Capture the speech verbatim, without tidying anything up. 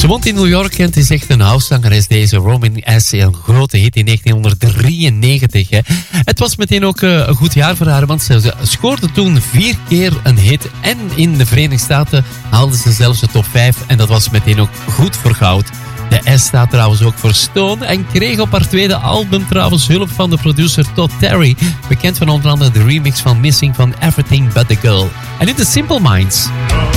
Ze woont in New York en het is echt een housezangeres, deze Roman S. Een grote hit in negentien drieënnegentig. Hè. Het was meteen ook uh, een goed jaar voor haar, want ze scoorde toen vier keer een hit. En in de Verenigde Staten haalde ze zelfs de top vijf en dat was meteen ook goed voor goud. De S staat trouwens ook voor Stone en kreeg op haar tweede album trouwens hulp van de producer Todd Terry, bekend van onder andere de remix van Missing van Everything But The Girl. En in The Simple Minds.